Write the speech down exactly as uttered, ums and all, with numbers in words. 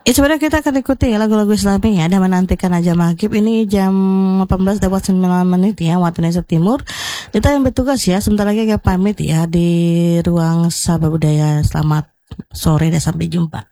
Ya sebenarnya kita akan ikuti ya lagu-lagu Islami ya, dan menantikan aja maghrib ini jam delapan belas lewat sembilan menit ya waktu Indonesia Timur. Kita yang bertugas ya sebentar lagi agak pamit ya di ruang Sabah Budaya. Selamat sore dan sampai jumpa.